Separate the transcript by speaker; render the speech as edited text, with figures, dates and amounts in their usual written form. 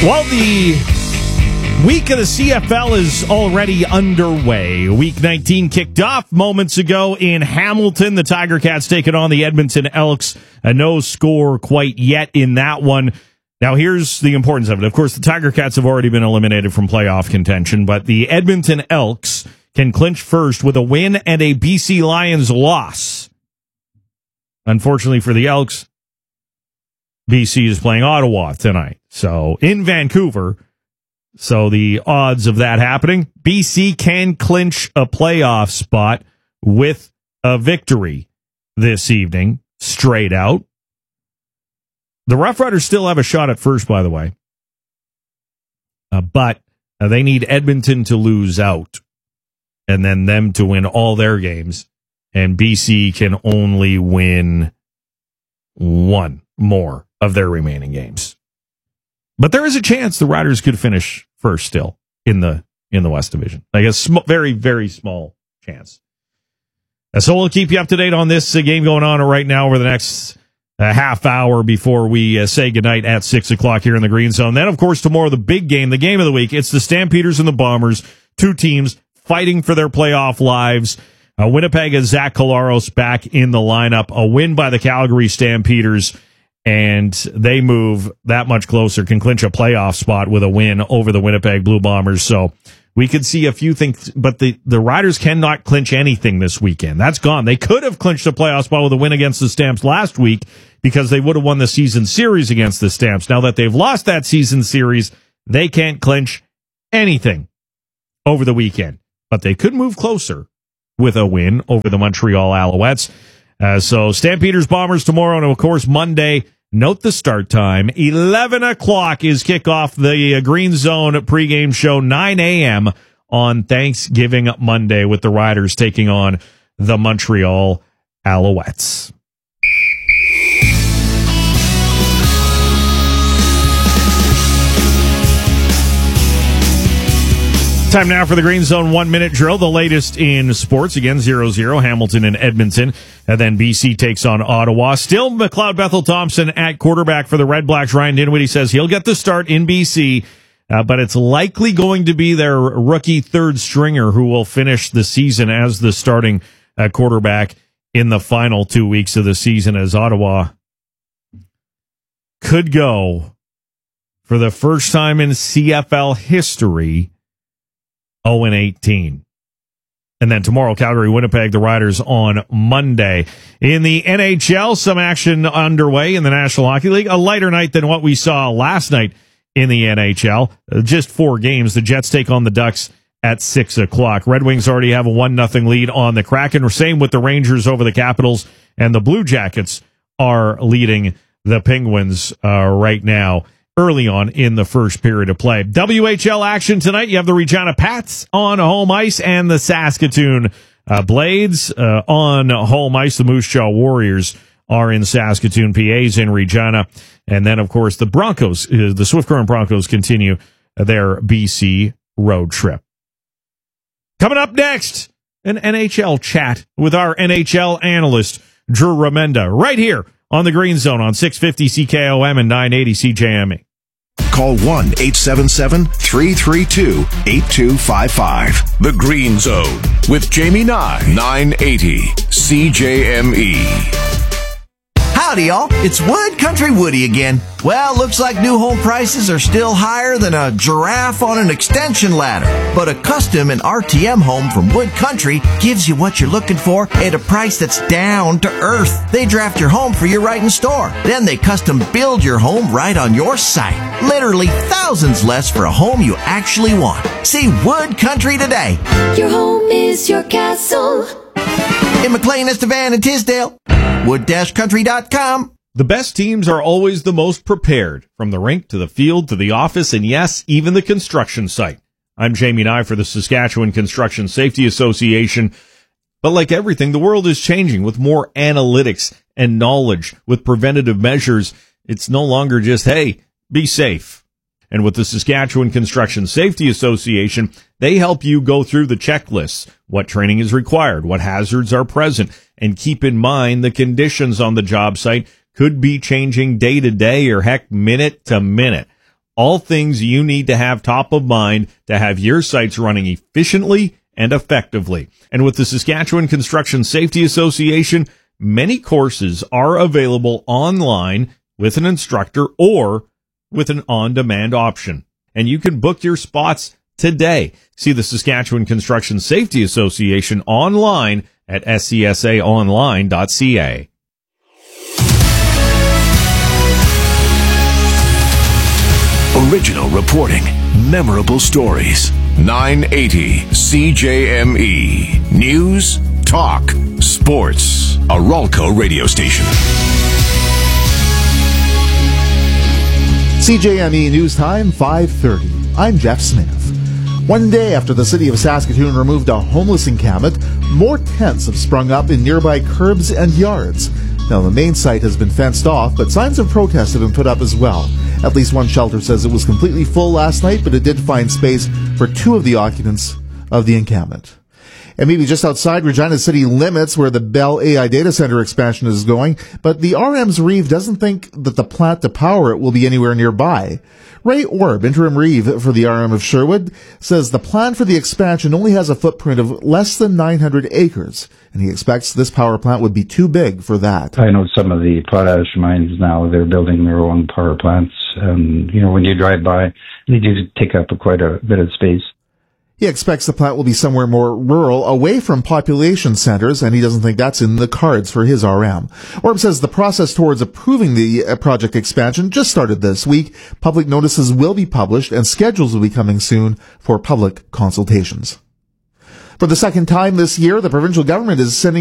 Speaker 1: Well, the week of the CFL is already underway. Week 19 kicked off moments ago in Hamilton. The Tiger Cats taking on the Edmonton Elks. No score quite yet in that one. Now, here's the importance of it. Of course, the Tiger Cats have already been eliminated from playoff contention, but the Edmonton Elks can clinch first with a win and a BC Lions loss. Unfortunately for the Elks, BC is playing Ottawa tonight, so in Vancouver. So the odds of that happening, BC can clinch a playoff spot with a victory this evening, straight out. The Rough Riders still have a shot at first, by the way, but they need Edmonton to lose out and then them to win all their games, and BC can only win one more of their remaining games. But there is a chance the Riders could finish first still in the West Division. Like a very, very small chance. So we'll keep you up to date on this game going on right now over the next half hour before we say goodnight at 6 o'clock here in the Green Zone. Then, of course, tomorrow, the big game, the game of the week. It's the Stampeders and the Bombers, two teams fighting for their playoff lives. Winnipeg has Zach Collaros back in the lineup. A win by the Calgary Stampeders, and they move that much closer, can clinch a playoff spot with a win over the Winnipeg Blue Bombers. So we could see a few things, but the Riders cannot clinch anything this weekend. That's gone. They could have clinched a playoff spot with a win against the Stamps last week because they would have won the season series against the Stamps. Now that they've lost that season series, they can't clinch anything over the weekend, but they could move closer with a win over the Montreal Alouettes. So Stampeders Bombers tomorrow, and of course Monday. Note the start time. 11 o'clock is kickoff, the Green Zone pregame show, 9 a.m. on Thanksgiving Monday with the Riders taking on the Montreal Alouettes. Time now for the Green Zone 1-minute drill, the latest in sports. Again, 0-0, Hamilton and Edmonton. And then BC takes on Ottawa. Still McLeod Bethel Thompson at quarterback for the Red Blacks. Ryan Dinwiddie says he'll get the start in BC, but it's likely going to be their rookie third stringer who will finish the season as the starting quarterback in the final 2 weeks of the season, as Ottawa could go, for the first time in CFL history, 0-18. And then tomorrow, Calgary, Winnipeg, the Riders on Monday. In the NHL, some action underway in the National Hockey League. A lighter night than what we saw last night in the NHL. Just 4 games. The Jets take on the Ducks at 6 o'clock. Red Wings already have a 1-0 lead on the Kraken. Same with the Rangers over the Capitals. And the Blue Jackets are leading the Penguins right now, early on in the first period of play. WHL action tonight. You have the Regina Pats on home ice and the Saskatoon Blades on home ice. The Moose Jaw Warriors are in Saskatoon, PA's in Regina. And then, of course, the Broncos, the Swift Current Broncos, continue their BC road trip. Coming up next, an NHL chat with our NHL analyst, Drew Remenda, right here on the Green Zone on 650 CKOM and 980 CJME.
Speaker 2: Call 1-877-332-8255. The Green Zone with Jamie Nye, 980 CJME.
Speaker 3: Howdy, y'all. It's Wood Country Woody again. Well, looks like new home prices are still higher than a giraffe on an extension ladder. But a custom and RTM home from Wood Country gives you what you're looking for at a price that's down to earth. They draft your home for you right in store. Then they custom build your home right on your site. Literally thousands less for a home you actually want. See Wood Country today.
Speaker 4: Your home is your castle.
Speaker 3: In McLean, Estevan, and Tisdale. Wood-country.com.
Speaker 1: The best teams are always the most prepared, from the rink to the field to the office and, yes, even the construction site. I'm Jamie Nye for the Saskatchewan Construction Safety Association. But like everything, the world is changing with more analytics and knowledge. With preventative measures, it's no longer just, hey, be safe. And with the Saskatchewan Construction Safety Association, they help you go through the checklists, what training is required, what hazards are present, and keep in mind the conditions on the job site could be changing day to day or heck, minute to minute. All things you need to have top of mind to have your sites running efficiently and effectively. And with the Saskatchewan Construction Safety Association, many courses are available online with an instructor or with an on-demand option. And you can book your spots today. See the Saskatchewan Construction Safety Association online at scsaonline.ca.
Speaker 2: Original reporting, memorable stories. 980 CJME. News, talk, sports. A Ralco radio station.
Speaker 5: CJME News Time, 5:30. I'm Jeff Smith. One day after the city of Saskatoon removed a homeless encampment, more tents have sprung up in nearby curbs and yards. Now, the main site has been fenced off, but signs of protest have been put up as well. At least one shelter says it was completely full last night, but it did find space for 2 of the occupants of the encampment. And maybe just outside Regina city limits where the Bell AI data center expansion is going, but the RM's Reeve doesn't think that the plant to power it will be anywhere nearby. Ray Orb, interim Reeve for the RM of Sherwood, says the plan for the expansion only has a footprint of less than 900 acres, and he expects this power plant would be too big for that.
Speaker 6: I know some of the potash mines now, they're building their own power plants, and, when you drive by, they do take up quite a bit of space.
Speaker 5: He expects the plant will be somewhere more rural, away from population centers, and he doesn't think that's in the cards for his RM. Orb says the process towards approving the project expansion just started this week. Public notices will be published, and schedules will be coming soon for public consultations. For the second time this year, the provincial government is sending